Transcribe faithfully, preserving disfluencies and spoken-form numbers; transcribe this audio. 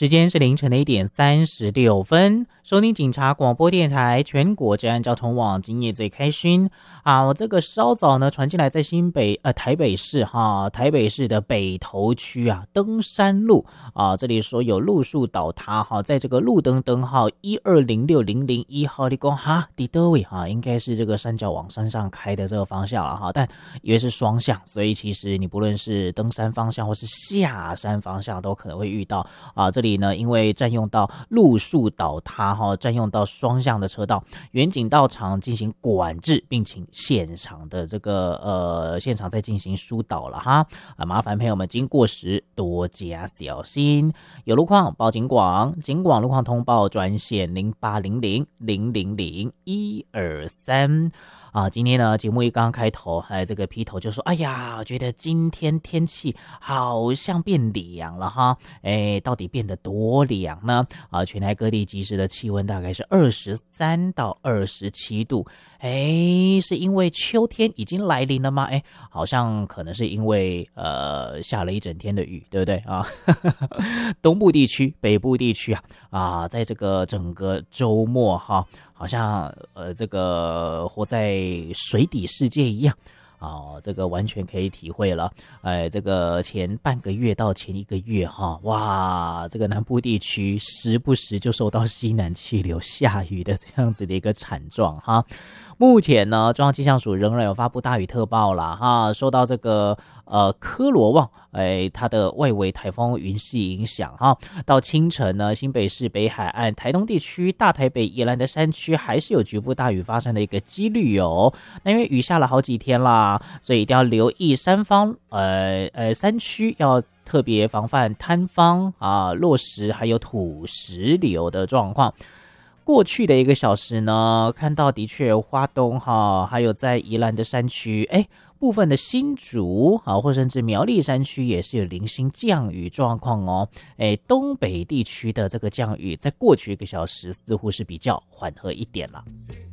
时间是凌晨的一点三十六分，收听警察广播电台全国治安交通网，今夜最开心啊！我这个稍早呢传进来，在新北呃台北市哈，台北市的北投区啊，登山路啊，这里说有路树倒塌哈，在这个路灯灯号一二零六零零一号，你讲哈，第多位哈，应该是这个山脚往山上开的这个方向了哈，但因为是双向，所以其实你不论是登山方向或是下山方向，都可能会遇到啊。这里呢，因为占用到路树倒塌哈，占用到双向的车道，远警到场进行管制，并请现场的这个呃现场再进行疏导了哈啊，麻烦朋友们经过时多加小心。有路况报警广，警广路况通报专线零八零零零零零一二三。啊，今天呢，节目一刚刚开头，哎，这个劈头就说，哎呀，觉得今天天气好像变凉了哈，哎，到底变得多凉呢？啊，全台各地即时的气温大概是二十三到二十七度，哎，是因为秋天已经来临了吗？哎，好像可能是因为呃下了一整天的雨，对不对啊？东部地区、北部地区啊，啊，在这个整个周末哈。好像呃，这个活在水底世界一样哦，这个完全可以体会了。哎，这个前半个月到前一个月哈，哇，这个南部地区时不时就受到西南气流下雨的这样子的一个惨状哈。目前呢，中央气象署仍然有发布大雨特报啦哈，受到这个呃科罗旺哎它的外围台风云系影响哈，到清晨呢，新北市北海岸、台东地区、大台北、宜兰的山区还是有局部大雨发生的一个几率哦。那因为雨下了好几天啦，所以一定要留意山方呃呃山区要特别防范坍方啊、落石还有土石流的状况。过去的一个小时呢，看到的确有花东哈，还有在宜兰的山区，哎，部分的新竹啊，或甚至苗栗山区也是有零星降雨状况哦。哎，东北地区的这个降雨，在过去一个小时似乎是比较缓和一点了。